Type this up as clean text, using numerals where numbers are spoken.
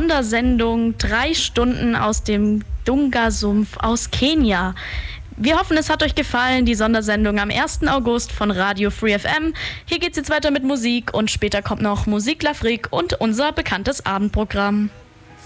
Sondersendung 3 Stunden aus dem Dunga-Sumpf aus Kenia. Wir hoffen, es hat euch gefallen, die Sondersendung am 1. August von Radio Free FM. Hier geht's jetzt weiter mit Musik und später kommt noch Musik Lafrique und unser bekanntes Abendprogramm.